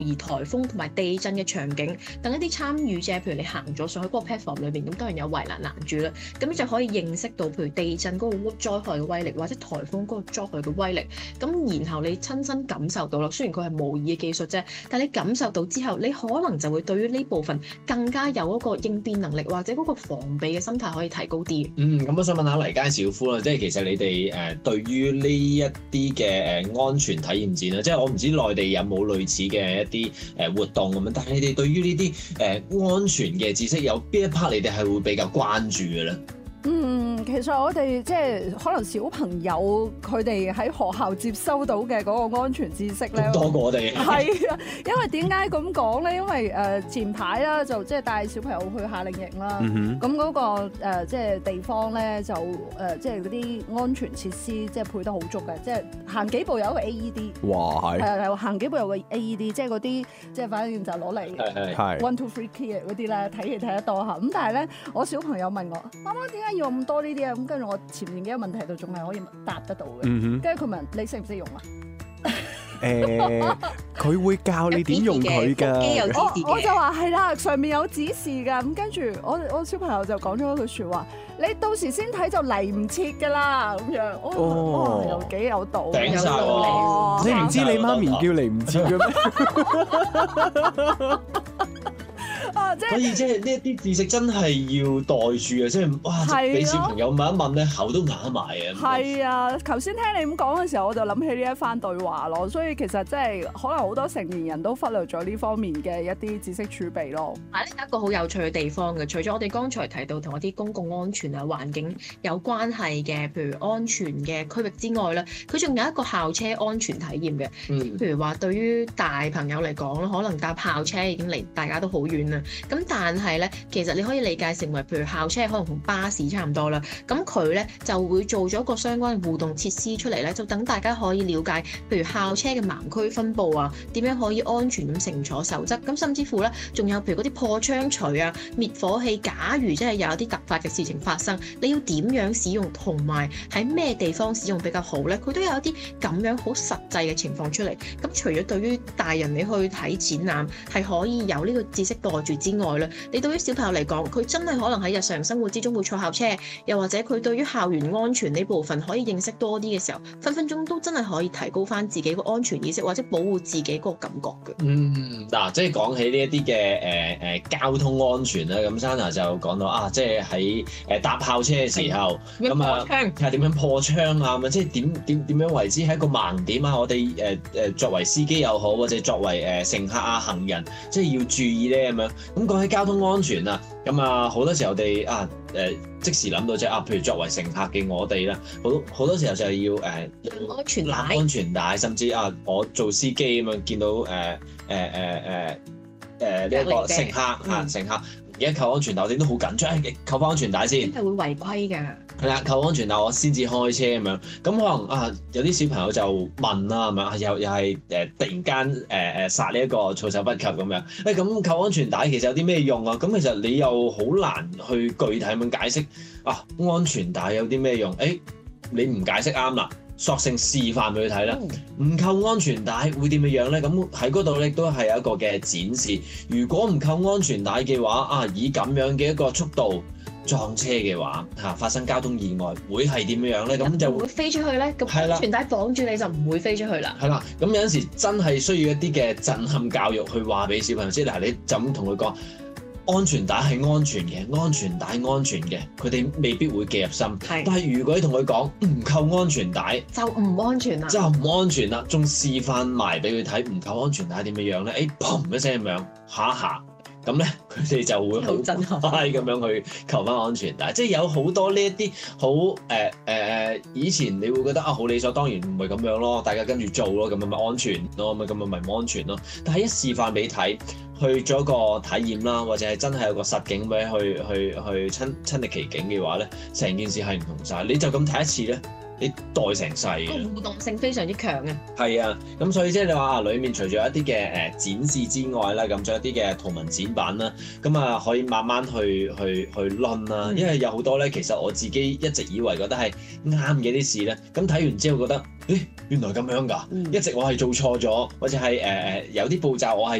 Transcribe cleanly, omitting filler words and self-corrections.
擬颱風同埋地震嘅場景，等一啲參與者，譬如你行咗上去嗰個 platform 裏邊，咁當然有圍欄攔住啦，咁你就可以認識到譬如地震嗰個災害嘅威力，或者颱風嗰個災害嘅威力，咁然後你親身感受到啦。雖然佢係模擬嘅技術啫，但你感受到之後，你可能就會對於呢部分更加有一個應變能力，或者嗰個防備嘅心態可以提高啲。 咁我想問下黎佳小夫啦，即係其實你哋對於呢一啲嘅安全體驗展啦，即係我唔知內地有冇類似嘅一啲活動咁樣，但係你哋對於呢啲安全嘅知識有邊一 part 你哋係會比較關注嘅咧？ 其實我哋即係可能小朋友佢哋喺學校接收到嘅嗰個安全知識咧， 多過我哋。 係啊，因為點解咁講咧？因為前排啦，就即係帶小朋友去夏令營啦。咁嗰個即係地方咧，就即係嗰啲安全設施即係配得好足嘅，即係行幾步有一個 AED。 哇，係。 行幾步有個 AED，即係嗰啲即係反正就攞嚟係 one two three key 嗰啲咧，睇嘢睇得多嚇。咁但係咧，我小朋友問我：媽媽點解要咁多呢啲啊？咁跟住我前面幾個問題度仲係可以答得到嘅。跟住佢問你識唔識用啊？ 佢會教你點用佢㗎。 我就話係啦，上面有指示㗎。咁跟住我小朋友就講咗一句説話：你到時先睇就嚟唔切㗎啦。咁樣又幾有道理。 頂晒喎！ 你唔知你媽咪叫嚟唔切嘅咩？ 所以即係呢一啲知識真係要袋住啊！即係哇，俾小朋友問一問咧，口都啞埋啊！ 係啊，頭先聽你咁講嘅時候，我就諗起呢一番對話咯。所以其實即係可能好多成年人都忽略咗呢方面嘅一啲知識儲備咯。 呢係一個好有趣嘅地方嘅，除咗我哋剛才提到同一啲公共安全啊、環境有關係嘅，譬如安全嘅區域之外咧，佢仲有一個校車安全體驗嘅。譬如話對於大朋友嚟講咧，可能搭校車已經離大家都好遠啦。咁但係咧，其實你可以理解成為譬如校車可能同巴士差唔多啦。咁佢咧就會做咗一個相關嘅互動設施出嚟咧，就等大家可以了解，譬如校車嘅盲區分佈啊，點樣可以安全咁乘坐守則。咁甚至乎咧，仲有譬如嗰啲破窗錘啊、滅火器，假如真係有一啲突發嘅事情發生，你要點樣使用，同埋喺咩地方使用比較好咧？佢都有一啲咁樣好實際嘅情況出嚟。咁除咗對於大人你去睇展覽係可以有呢個知識袋住之外咧，你對於小朋友嚟講，佢真係可能喺日常生活之中會坐校車，又或者佢對於校園安全呢部分可以認識多啲嘅時候，分分鐘都真係可以提高翻自己個安全意識，或者保護自己嗰個感覺嘅。 嗱，即係講起呢一啲嘅交通安全咧，咁 Sana 就講到啊，即係喺搭校車嘅時候，咁啊係點樣破窗啊？咁即係點樣為之係一個盲點啊？我哋作為司機又好，或者作為乘客啊、行人，即係要注意咧咁樣。咁講起交通安全啊，咁啊好多時候我哋即時諗到即係譬如作為乘客嘅我哋啦，好多時候就係要攬安全帶，甚至我做司機咁樣見到呢一個乘客而家扣安全帶，我哋都好緊張，扣翻安全帶先， 係會違規㗎。 係啦，扣安全帶我先至開車咁樣。咁可能有啲小朋友就問啦，係咪又係突然間殺呢一個措手不及咁樣。咁扣安全帶其實有啲咩用啊？咁其實你又好難去具體咁解釋安全帶有啲咩用？你唔解釋啱啦。索性示範俾佢睇啦，唔扣安全帶會點樣咧？咁喺嗰度咧都係有一個嘅展示。如果唔扣安全帶嘅話，以咁樣嘅一個速度撞車嘅話，發生交通意外會係點樣咧？咁就會飛出去咧。咁安全帶綁住你就唔會飛出去啦。係啦，咁有陣時真係需要一啲嘅震撼教育去話俾小朋友知。嗱，你就咁同佢講。安全帶係安全嘅，安全帶安全嘅，佢哋未必會記入心。但係如果你同佢講唔扣安全帶， 就唔安全啦， 就唔安全啦，仲示範埋俾佢睇唔扣安全帶點樣樣咧？砰一聲咁樣下一下，咁咧佢哋就會好快咁樣去扣翻安全帶。即係有好多呢一啲好以前你會覺得好理所當然，唔係咁樣咯，大家跟住做咯，咁咪安全咯，咁咪唔安全咯。但係一示範俾你睇。去做一個體驗啦，或者係真係有個實景俾去親歷其境嘅話咧，成件事係唔同晒。你就咁睇一次咧，你袋成世嘅。 互動性非常之強嘅。 係啊，咁所以即係你話裡面除咗一啲嘅展示之外啦，咁仲有一啲嘅圖文展板啦，咁可以慢慢去論啦。因為有好多咧，其實我自己一直以為覺得係啱嘅啲事咧，咁睇完之後覺得原來咁樣㗎，一直我係做錯咗，或者係有啲步驟我係